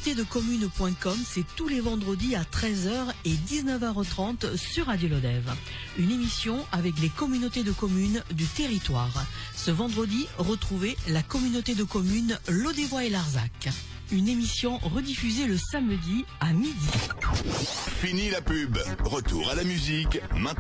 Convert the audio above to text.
communautédecommunes.com, c'est tous les vendredis à 13h et 19h30 sur Radio Lodève. Une émission avec les communautés de communes du territoire. Ce vendredi, retrouvez la communauté de communes Lodévois et Larzac. Une émission rediffusée le samedi à midi. Fini la pub. Retour à la musique maintenant.